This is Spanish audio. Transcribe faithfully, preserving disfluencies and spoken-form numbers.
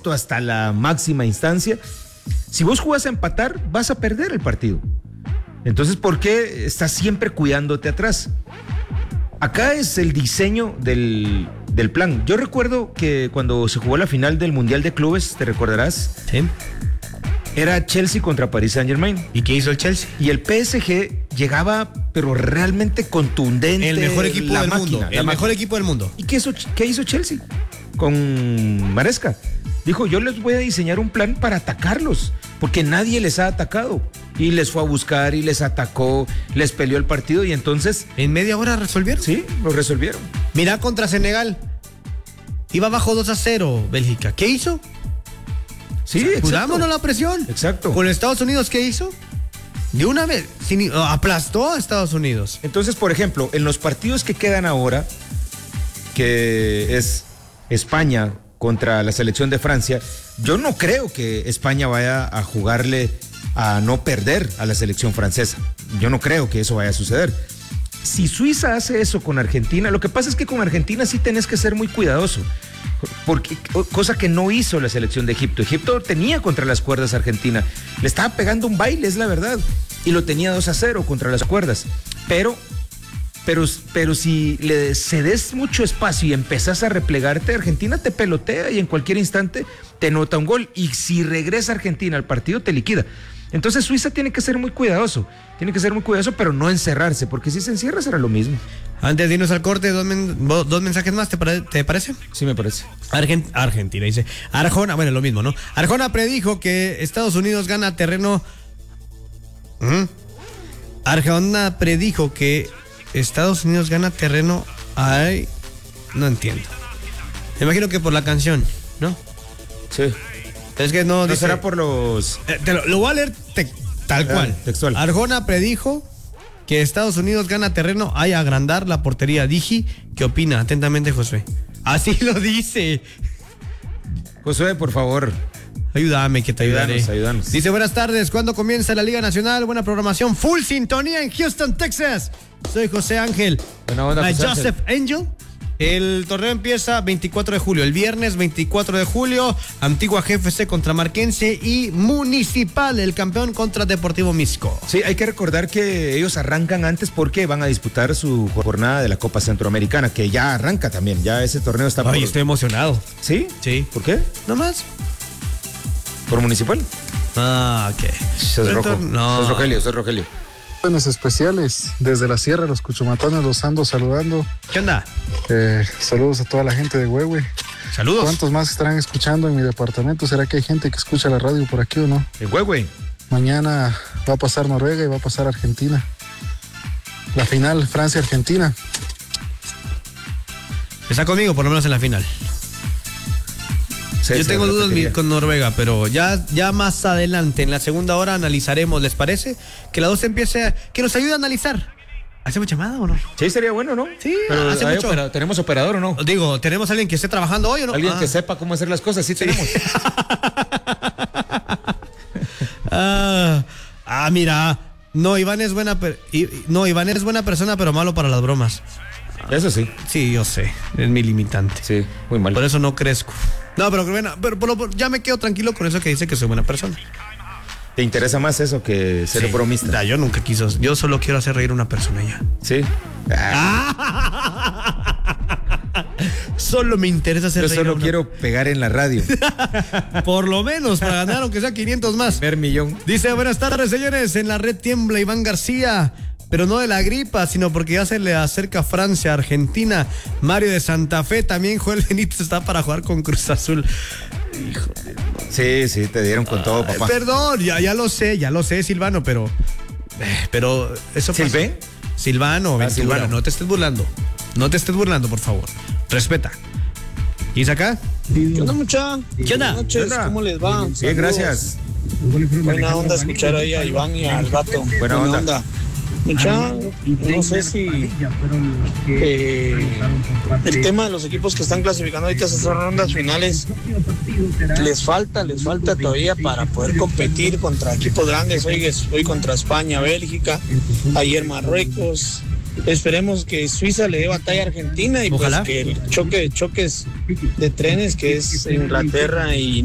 esto hasta la máxima instancia. Si vos jugás a empatar, vas a perder el partido. Entonces, ¿por qué estás siempre cuidándote atrás? Acá es el diseño del, del plan. Yo recuerdo que cuando se jugó la final del Mundial de Clubes, ¿te recordarás? Sí. Era Chelsea contra Paris Saint-Germain. ¿Y qué hizo el Chelsea? Y el P S G llegaba, pero realmente contundente. El mejor equipo la del máquina, mundo. El máquina. mejor equipo del mundo. ¿Y qué hizo, qué hizo Chelsea con Maresca? Dijo, yo les voy a diseñar un plan para atacarlos, porque nadie les ha atacado. Y les fue a buscar y les atacó, les peleó el partido y entonces... ¿En media hora resolvieron? Sí, lo resolvieron. Mirá contra Senegal. Iba abajo dos a cero Bélgica. ¿Qué hizo? Sí, exacto. Cuidámonos la presión. Exacto. Con Estados Unidos, ¿qué hizo? De una vez, sin, aplastó a Estados Unidos. Entonces, por ejemplo, en los partidos que quedan ahora, que es España contra la selección de Francia, yo no creo que España vaya a jugarle a no perder a la selección francesa. Yo no creo que eso vaya a suceder. Si Suiza hace eso con Argentina, lo que pasa es que con Argentina sí tenés que ser muy cuidadoso, porque cosa que no hizo la selección de Egipto. Egipto tenía contra las cuerdas a Argentina, le estaba pegando un baile, es la verdad, y lo tenía dos a cero contra las cuerdas, pero pero, pero si le cedes mucho espacio y empezás a replegarte, Argentina te pelotea y en cualquier instante te nota un gol, y si regresa Argentina al partido te liquida. Entonces Suiza tiene que ser muy cuidadoso, tiene que ser muy cuidadoso, pero no encerrarse, porque si se encierra será lo mismo. Antes de irnos al corte, dos, men, dos mensajes más, ¿te, pare, ¿te parece? Sí, me parece. Argent, Argentina, dice. Arjona, bueno, lo mismo, ¿no? Arjona predijo que Estados Unidos gana terreno... ¿Mm? Arjona predijo que Estados Unidos gana terreno... Ay, no entiendo. Me imagino que por la canción, ¿no? Sí. Es que no, no dice, será por los... Eh, te lo, lo voy a leer te, tal cual. Ah, textual. Arjona predijo que Estados Unidos gana terreno hay a agrandar la portería. Diji, ¿qué opina? Atentamente, Josué. Así lo dice. Josué, por favor. Ayúdame, que te ayudaré. Ayúdanos, ayúdanos. Dice, buenas tardes. ¿Cuándo comienza la Liga Nacional? Buena programación. Full sintonía en Houston, Texas. Soy José Ángel. Buena onda, José Joseph Ángel. Angel. El torneo empieza veinticuatro de julio, el viernes veinticuatro de julio, Antigua G F C contra Marquense y Municipal, el campeón contra Deportivo Misco. Sí, hay que recordar que ellos arrancan antes porque van a disputar su jornada de la Copa Centroamericana, que ya arranca también, ya ese torneo está... Ay, por... estoy emocionado. ¿Sí? Sí. ¿Por qué? ¿No más? ¿Por Municipal? Ah, ok. Sos rojo, no. sos Rogelio, sos Rogelio. Buenos especiales desde la Sierra, los Cuchumatones, los ando saludando. ¿Qué onda? Eh, saludos a toda la gente de Huehue. Saludos. ¿Cuántos más estarán escuchando en mi departamento? ¿Será que hay gente que escucha la radio por aquí o no? En Huehue. Mañana va a pasar Noruega y va a pasar Argentina. La final, Francia-Argentina. Está conmigo, por lo menos en la final. Sí, yo tengo dudas con Noruega, pero ya, ya más adelante, en la segunda hora, analizaremos, ¿les parece? Que la dos empiece a... que nos ayude a analizar. ¿Hacemos llamada o no? Sí, sería bueno, ¿no? Sí, pero hace mucho. Opera, ¿tenemos operador o no? Digo, ¿tenemos alguien que esté trabajando hoy o no? Alguien ah. que sepa cómo hacer las cosas, sí, sí. tenemos. ah, ah, mira. No, Iván es buena... Per... No, Iván es buena persona, pero malo para las bromas. Eso sí. Sí, yo sé. Es mi limitante. Sí, muy mal. Por eso no crezco. No, pero, bueno, pero, pero, pero ya me quedo tranquilo con eso que dice que soy buena persona. ¿Te interesa más eso que ser sí. bromista? Ya, yo nunca quiso. Yo solo quiero hacer reír a una persona ya. Sí. Ah. Solo me interesa hacer yo reír a una... Yo solo quiero pegar en la radio. Por lo menos, para ganar aunque sea quinientos más. Ver millón. Dice, buenas tardes, señores. En la red tiembla Iván García. Pero no de la gripa, sino porque ya se le acerca Francia, Argentina. Mario de Santa Fe, también Joel Benítez está para jugar con Cruz Azul. Hijo de... Sí, sí, te dieron con todo, papá. Perdón, ya, ya lo sé, ya lo sé, Silvano, pero... Pero eso pasa. ¿Silvé? Silvano, ah, Silvano, no te estés burlando. No te estés burlando, por favor. Respeta. ¿Y es acá? ¿Qué onda, mucha? ¿Qué onda? Buenas noches, ¿cómo les va? Bien, Saludos. Gracias. Buena onda escuchar ahí a Iván y al gato. Buena, Buena onda. onda. Mucha, no sé si eh, el tema de los equipos que están clasificando ahorita a esas rondas finales les falta, les falta todavía para poder competir contra equipos grandes. Hoy, hoy contra España, Bélgica, ayer Marruecos. Esperemos que Suiza le dé batalla a Argentina y Ojalá. pues que el choque de choques de trenes que es Inglaterra y